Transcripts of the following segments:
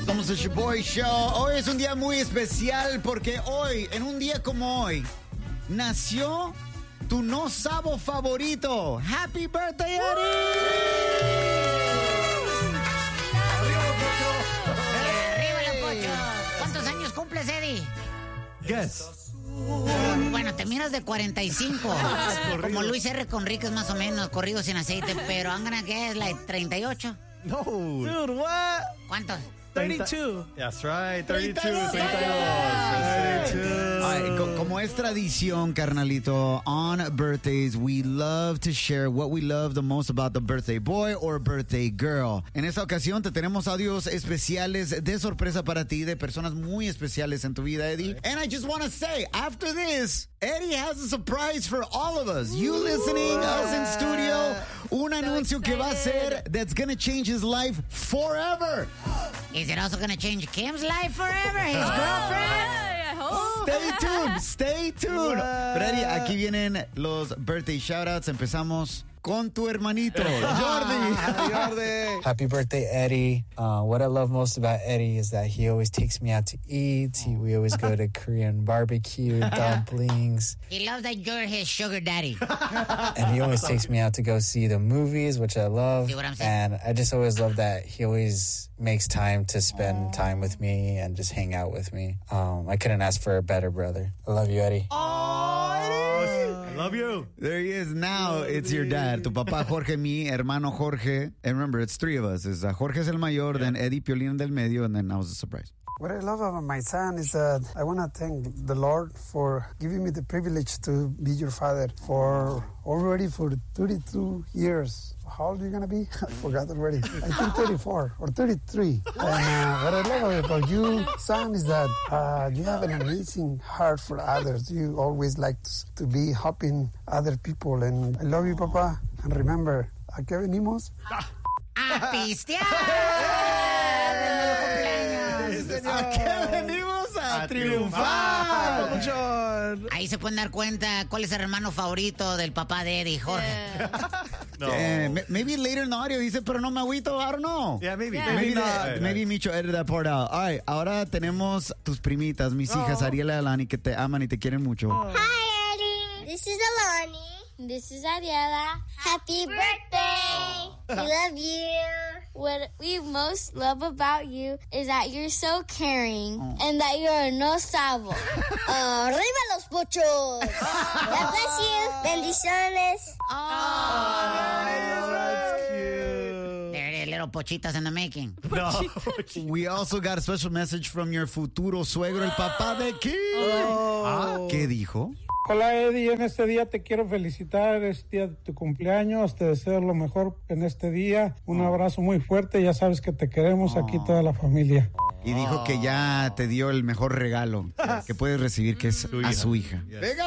Somos el Shoboy Show. Hoy es un día muy especial porque hoy, en un día como hoy, nació tu no sabo favorito. ¡Happy birthday, Eddie! ¡Arriba los pochos! ¿Cuántos años cumples, Eddie? Guess. Bueno, te miras de 45. Como Luis R. Conríquez, más o menos, corrido sin aceite. Pero I'm gonna guess like 38. No. Dude, what? ¿Cuántos? 32. That's right, 32. 32. Ay, como es tradición, carnalito, on birthdays, we love to share what we love the most about the birthday boy or birthday girl. En esta ocasión te tenemos audios especiales de sorpresa para ti, de personas muy especiales en tu vida, Eddie. And I just want to say, after this, Eddie has a surprise for all of us. You listening, us in studio, un anuncio que va a ser that's gonna change his life forever. Is it also gonna change Kim's life forever? His girlfriend? I hope. Stay tuned. Pero Eddie, aquí vienen los birthday shoutouts. Empezamos con tu hermanito, Jordi. Happy birthday, Eddie. What I love most about Eddie is that he always takes me out to eat. We always go to Korean barbecue, dumplings. He loves that you're his sugar daddy. And he always takes me out to go see the movies, which I love. See what I'm saying? And I just always love that he always makes time to spend time with me and just hang out with me. I couldn't ask for a better brother. I love you, Eddie. I love you. There he is now. It's your dad. Tu papá Jorge, mi hermano Jorge. And remember, it's three of us. Jorge es el mayor, then Eddie Piolín del medio, and then I was a surprise. What I love about my son is that I want to thank the Lord for giving me the privilege to be your father for 32 years. How old are you going to be? I forgot already. I think 34 or 33. And what I love about you, son, is that you have an amazing heart for others. You always like to be helping other people. And I love you, Papa. And remember, ¿a qué venimos? ¡A pistear! ¿A qué venimos a triunfar? Ahí se pueden dar cuenta cuál es el hermano favorito del papá de Eddie, Jorge. No. Maybe later in the audio dice, pero no me agüito, I don't know. Yeah, maybe. Yeah. Maybe Micho edit that part out. All right, ahora tenemos tus primitas, mis hijas, Ariela y Alani, que te aman y te quieren mucho. Hi, Eddie. This is Alani. This is Ariela. Happy birthday! We love you. What we most love about you is that you're so caring and that you're no sabo. ¡Arriba los pochos! God bless you. Bendiciones. There it is, little pochitas in the making. No. We also got a special message from your futuro suegro, el papá de Kim. ¿Qué dijo? Hola Eddie, en este día te quiero felicitar, es día de tu cumpleaños, te deseo lo mejor en este día, un abrazo muy fuerte, ya sabes que te queremos aquí toda la familia. Y dijo que ya te dio el mejor regalo que puedes recibir, que es a su hija.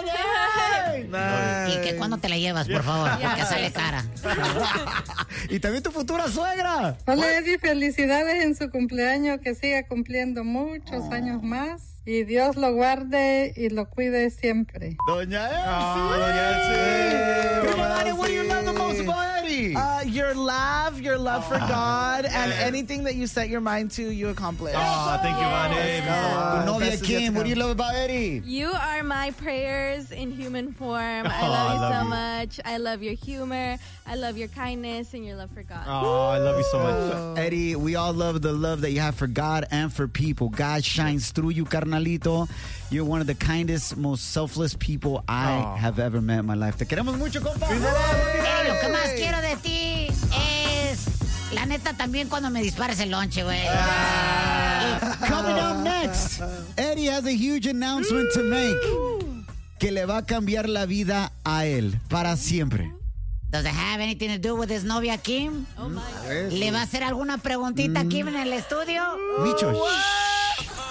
¿Y que cuándo te la llevas, por favor? Porque sale cara. Y también tu futura suegra. Hola Eddie, felicidades en su cumpleaños, que siga cumpliendo muchos años más y Dios lo guarde y lo cuide siempre. Doña Elsie. Doña Elsie. Prima Dani, what do you love the most about Eddie? Your love for God, and anything that you set your mind to, you accomplish. Oh, thank you, Vane. Tu novia Kim, what do you love about Eddie? You are my prayers in human form. I love you so much. I love your humor. I love your kindness and your love for God. Oh, I love you so much. Eddie, we all love the love that you have for God and for people. God shines through you, carnalito. You're one of the kindest, most selfless people I have ever met in my life. Te queremos mucho, compa. Lo que más quiero de ti es, la neta, también cuando me dispares el lonche, güey. Coming up next, Eddie has a huge announcement to make que le va a cambiar la vida a él para siempre. Does it have anything to do with his novia Kim? Oh my. ¿Le va a hacer alguna preguntita a Kim en el estudio? Micho.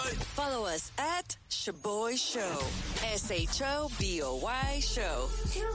Follow us at Shoboy Show. SHOBOY Show.